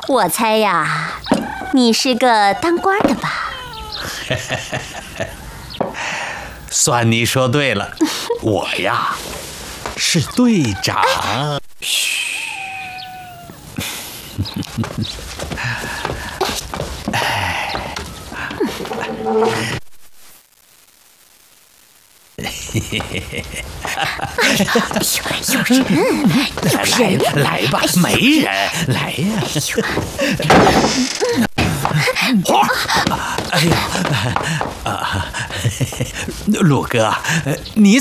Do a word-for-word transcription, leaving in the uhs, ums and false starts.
我猜呀，你是个当官的吧？ 算你说对了，我呀是队长。嘘。哎。嘿嘿嘿嘿。 有人，有人， 来来吧，没人，来呀！花，哎呀，啊，鲁哥，你